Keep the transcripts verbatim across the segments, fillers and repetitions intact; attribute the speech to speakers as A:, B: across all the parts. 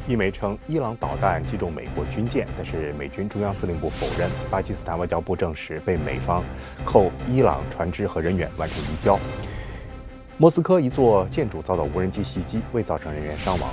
A: 一枚称伊朗导弹击中美国军舰，但是美军中央司令部否认。巴基斯坦外交部证实，被美方扣伊朗船只和人员完成移交。莫斯科一座建筑遭到无人机袭击，未造成人员伤亡。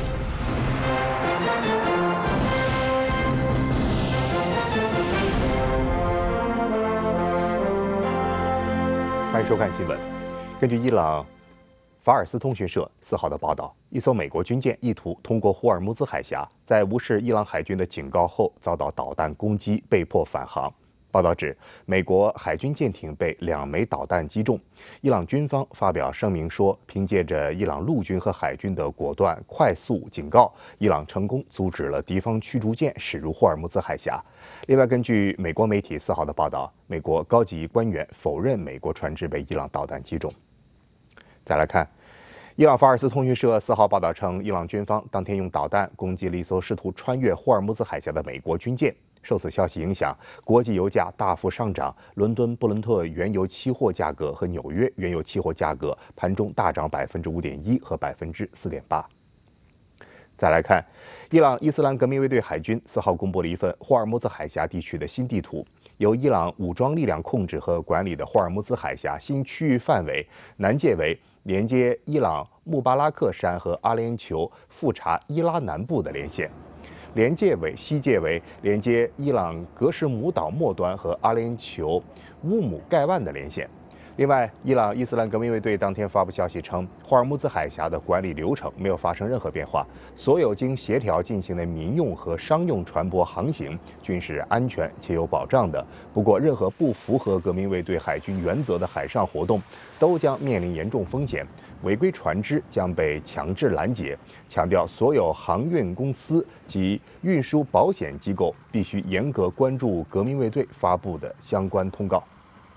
A: 欢迎收看新闻。根据伊朗法尔斯通讯社四号的报道，一艘美国军舰意图通过霍尔木兹海峡，在无视伊朗海军的警告后，遭到导弹攻击，被迫返航。报道指，美国海军舰艇被两枚导弹击中。伊朗军方发表声明说，凭借着伊朗陆军和海军的果断、快速警告，伊朗成功阻止了敌方驱逐舰驶入霍尔木兹海峡。另外，根据美国媒体四号的报道，美国高级官员否认美国船只被伊朗导弹击中。再来看，伊朗法尔斯通讯社四号报道称，伊朗军方当天用导弹攻击了一艘试图穿越霍尔木兹海峡的美国军舰。受此消息影响，国际油价大幅上涨，伦敦布伦特原油期货价格和纽约原油期货价格盘中大涨百分之五点一和百分之四点八。再来看，伊朗伊斯兰革命卫队海军四号公布了一份霍尔木兹海峡地区的新地图，由伊朗武装力量控制和管理的霍尔木兹海峡新区域范围南界为连接伊朗穆巴拉克山和阿联酋富查伊拉南部的连线。连界为西界为连接伊朗格什姆岛末端和阿联酋乌姆盖万的连线。另外，伊朗伊斯兰革命卫队当天发布消息称，霍尔木兹海峡的管理流程没有发生任何变化，所有经协调进行的民用和商用船舶航行均是安全且有保障的。不过，任何不符合革命卫队海军原则的海上活动都将面临严重风险，违规船只将被强制拦截。强调所有航运公司及运输保险机构必须严格关注革命卫队发布的相关通告。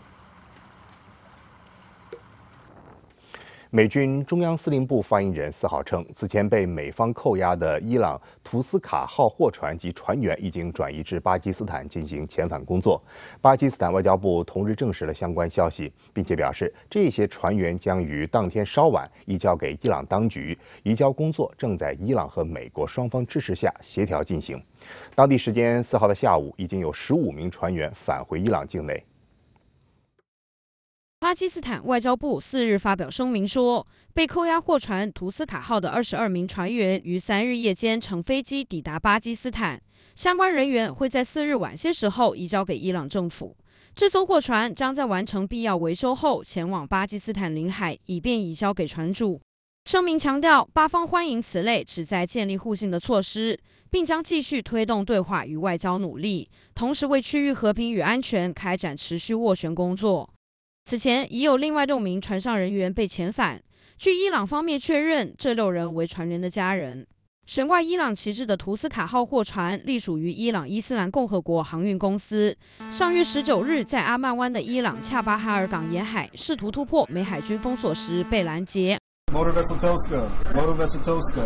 A: 美军中央司令部发言人四号称，此前被美方扣押的伊朗图斯卡号货船及船员已经转移至巴基斯坦进行遣返工作。巴基斯坦外交部同日证实了相关消息，并且表示，这些船员将于当天稍晚移交给伊朗当局，移交工作正在伊朗和美国双方支持下协调进行。当地时间四号的下午，已经有十五名船员返回伊朗境内。
B: 巴基斯坦外交部四日发表声明说，被扣押货船图斯卡号的二十二名船员于三日夜间乘飞机抵达巴基斯坦，相关人员会在四日晚些时候移交给伊朗政府。这艘货船将在完成必要维修后前往巴基斯坦领海，以便移交给船主。声明强调，巴方欢迎此类旨在建立互信的措施，并将继续推动对话与外交努力，同时为区域和平与安全开展持续斡旋工作。此前已有另外六名船上人员被遣返，据伊朗方面确认，这六人为船员的家人。悬挂伊朗旗帜的图斯卡号货船隶属于伊朗伊斯兰共和国航运公司，上月十九日在阿曼湾的伊朗恰巴哈尔港沿海试图突破美海军封锁时被拦截。
C: Motor vessel Tosca, motor vessel Tosca,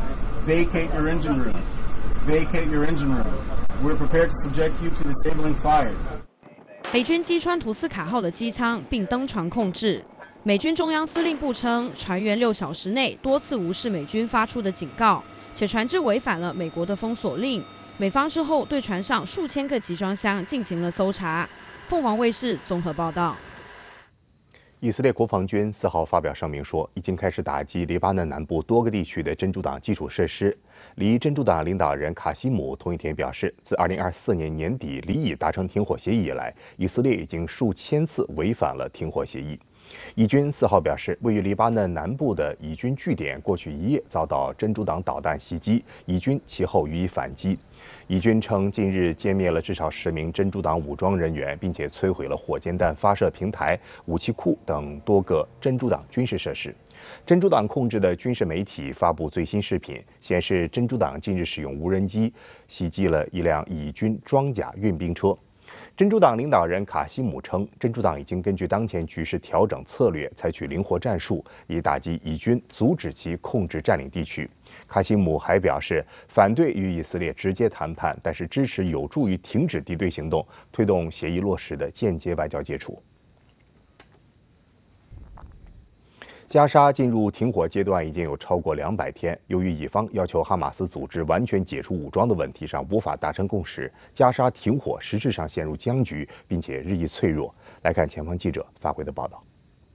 C: vacate your engine room, vacate your engine room. We're prepared to subject you to disabling fire.
B: 美军击穿图斯卡号的机舱并登船控制。美军中央司令部称，船员六小时内多次无视美军发出的警告，且船只违反了美国的封锁令。美方之后对船上数千个集装箱进行了搜查。凤凰卫视综合报道。
A: 以色列国防军四号发表声明说，已经开始打击黎巴嫩南部多个地区的真主党基础设施。黎真主党领导人卡西姆同一天表示，自二零二四年年底黎以达成停火协议以来，以色列已经数千次违反了停火协议。以军四号表示，位于黎巴嫩南部的以军据点过去一夜遭到真主党导弹袭击，以军其后予以反击。以军称，近日歼灭了至少十名真主党武装人员，并且摧毁了火箭弹发射平台、武器库等多个真主党军事设施。真主党控制的军事媒体发布最新视频，显示真主党近日使用无人机袭击了一辆以军装甲运兵车。真主党领导人卡西姆称，真主党已经根据当前局势调整策略，采取灵活战术，以打击以军，阻止其控制占领地区。卡西姆还表示，反对与以色列直接谈判，但是支持有助于停止敌对行动、推动协议落实的间接外交接触。 加沙进入停火阶段已经有超过两百天，由于以方要求哈马斯组织完全解除武装的问题上无法达成共识，加沙停火实质上陷入僵局，并且日益脆弱。来看前方记者发回的报道。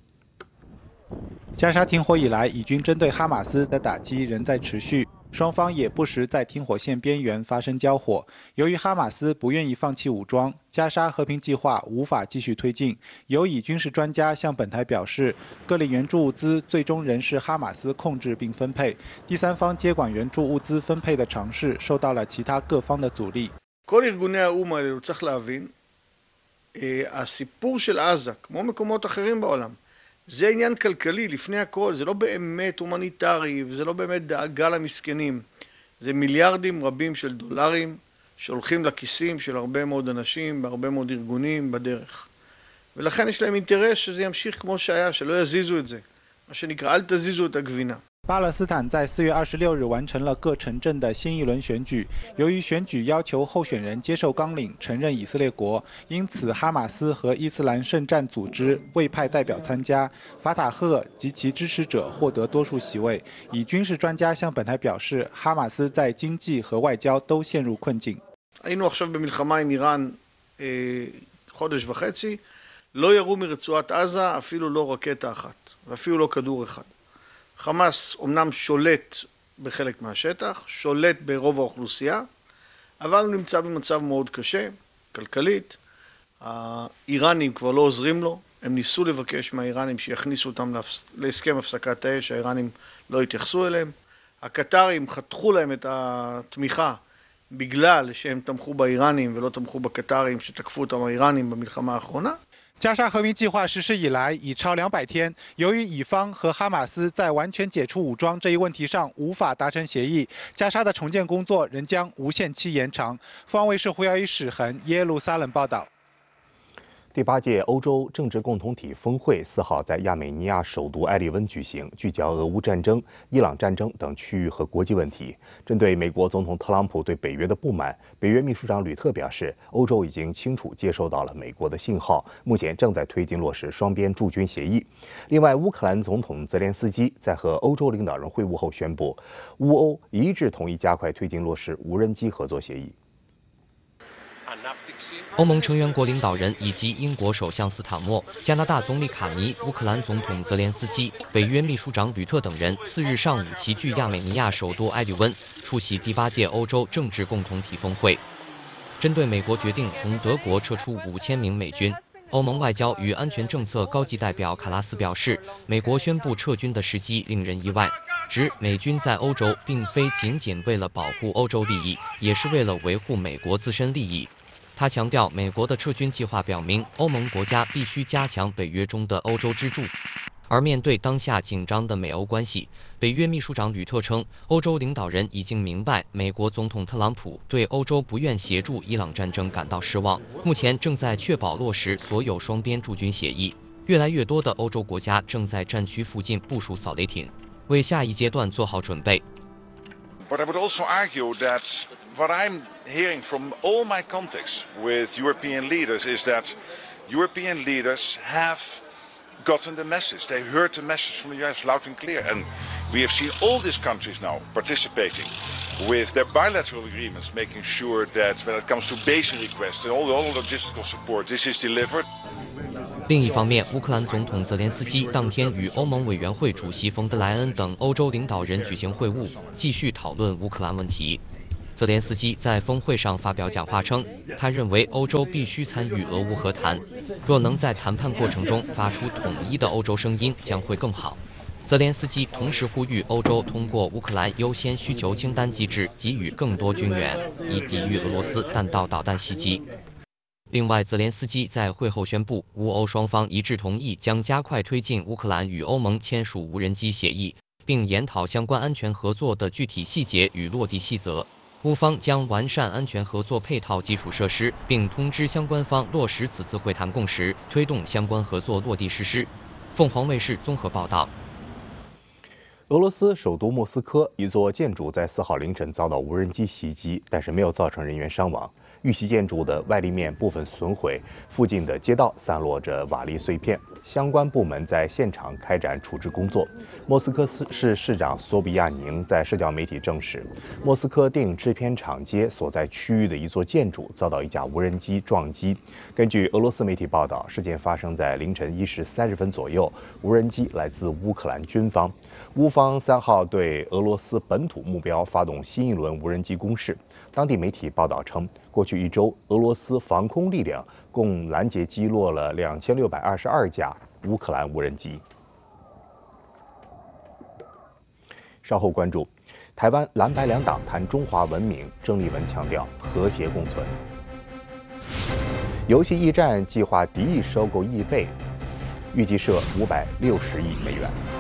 D: 加沙停火以来，以军针对哈马斯的打击仍在持续。 双方也不时在停火线边缘发生交火。由于哈马斯不愿意放弃武装，加沙和平计划无法继续推进。有以军事专家向本台表示，各类援助物资最终仍是哈马斯控制并分配，第三方接管援助物资分配的尝试受到了其他各方的阻力。
E: כל ארגוני האו"ם האלו צריך להבין, הסיפור של עזה, כמו מקומות אחרים בעולם. זה עניין כלכלי לפני הכל, זה לא באמת הומניטרי וזה לא באמת דאגה למסכנים. זה מיליארדים רבים של דולרים שהולכים לכיסים של הרבה מאוד אנשים, בהרבה מאוד ארגונים בדרך. ולכן יש להם אינטרס שזה ימשיך כמו שהיה, שלא יזיזו את זה. מה שנקרא, אל תזיזו את הגבינה.
D: 巴勒斯坦在四月二十六日完成了各城镇的新一轮选举。由于选举要求候选人接受纲领，承认以色列国，因此哈马斯和伊斯兰圣战组织未派代表参加。法塔赫及其支持者获得多数席位。以军事专家向本台表示，哈马斯在经济和外交都陷入困境。
E: היינו עכשיו במלחמה עם איראן חודש וחצי, לא ירו מרצועת עזה אפילו לא רקטה אחת, ואפילו לא כדור אחד. חמאס אומנם שולט בחלק מהשטח, שולט ברוב האוכלוסייה, אבל הוא נמצא במצב מאוד קשה, כלכלית. האיראנים כבר לא עוזרים לו, הם ניסו לבקש מהאיראנים שיכניסו אותם להסכם הפסקת האש, האיראנים לא התייחסו אליהם. הקטרים חתכו להם את התמיכה בגלל שהם תמכו באיראנים ולא תמכו בקטרים שתקפו אותם האיראנים במלחמה האחרונה.
D: 加沙和平计划实施以来已超两百天，由于以方和哈马斯在完全解除武装这一问题上无法达成协议，加沙的重建工作仍将无限期延长。方卫视胡耀一史恒耶路撒冷报道。
A: 第八届欧洲政治共同体峰会四号在亚美尼亚首都埃利温举行，聚焦俄乌战争、伊朗战争等区域和国际问题。针对美国总统特朗普对北约的不满，北约秘书长吕特表示，欧洲已经清楚接收到了美国的信号，目前正在推进落实双边驻军协议。另外，乌克兰总统泽连斯基在和欧洲领导人会晤后宣布，乌欧一致同意加快推进落实无人机合作协议。
F: 欧盟成员国领导人以及英国首相斯塔默、加拿大总理卡尼、乌克兰总统泽连斯基、北约秘书长吕特等人四日上午齐聚亚美尼亚首都埃利温，出席第八届欧洲政治共同体峰会。针对美国决定从德国撤出五千名美军，欧盟外交与安全政策高级代表卡拉斯表示，美国宣布撤军的时机令人意外，指美军在欧洲并非仅仅为了保护欧洲利益，也是为了维护美国自身利益。 他强调，美国的撤军计划表明，欧盟国家必须加强北约中的欧洲支柱。而面对当下紧张的美欧关系，北约秘书长吕特称，欧洲领导人已经明白，美国总统特朗普对欧洲不愿协助伊朗战争感到失望，目前正在确保落实所有双边驻军协议。越来越多的欧洲国家正在战区附近部署扫雷艇，为下一阶段做好准备。
G: But I would also argue that what I'm hearing from all my contacts with European leaders is that European leaders have gotten the message. They heard the message from the U S loud and clear. And we have seen all these countries now participating with their bilateral agreements, making sure that when it comes to basing requests and all the all logistical support, this is delivered.
F: 另一方面，乌克兰总统泽连斯基当天与欧盟委员会主席冯德莱恩等欧洲领导人举行会晤，继续讨论乌克兰问题。泽连斯基在峰会上发表讲话称，他认为欧洲必须参与俄乌和谈，若能在谈判过程中发出统一的欧洲声音，将会更好。泽连斯基同时呼吁欧洲通过乌克兰优先需求清单机制给予更多军援，以抵御俄罗斯弹道导弹袭击。 另外，泽连斯基在会后宣布，乌欧双方一致同意将加快推进乌克兰与欧盟签署无人机协议，并研讨相关安全合作的具体细节与落地细则。乌方将完善安全合作配套基础设施，并通知相关方落实此次会谈共识，推动相关合作落地实施。凤凰卫视综合报道。
A: 俄罗斯首都莫斯科一座建筑在四号凌晨遭到无人机袭击，但是没有造成人员伤亡。遇袭建筑的外立面部分损毁，附近的街道散落着瓦砾碎片。相关部门在现场开展处置工作。莫斯科市市长索比亚宁在社交媒体证实，莫斯科电影制片厂街所在区域的一座建筑遭到一架无人机撞击。根据俄罗斯媒体报道，事件发生在凌晨一时三十分左右，无人机来自乌克兰军方。乌方三号对俄罗斯本土目标发动新一轮无人机攻势。当地媒体报道称，过去一周，俄罗斯防空力量共拦截击落了两千六百二十二架乌克兰无人机。稍后关注，台湾蓝白两党谈中华文明，郑丽文强调和谐共存。游戏驿站计划敌意收购易贝，预计涉五百六十亿美元。